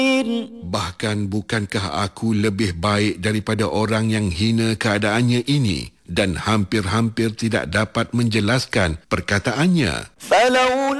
Bahkan bukankah aku lebih baik daripada orang yang hina keadaannya ini dan hampir-hampir tidak dapat menjelaskan perkataannya?